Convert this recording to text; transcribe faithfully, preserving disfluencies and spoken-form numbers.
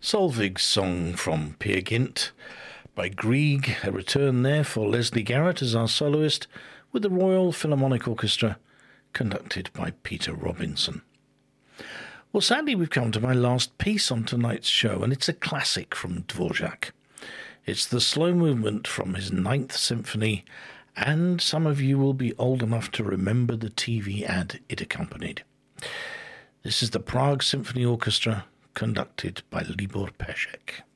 Solveig's song from Peer Gynt by Grieg, a return there for Leslie Garrett as our soloist with the Royal Philharmonic Orchestra, conducted by Peter Robinson. Well, sadly, we've come to my last piece on tonight's show, and it's a classic from Dvorak. It's the slow movement from his Ninth Symphony, and some of you will be old enough to remember the T V ad it accompanied. This is the Prague Symphony Orchestra, conducted by Libor Pesek.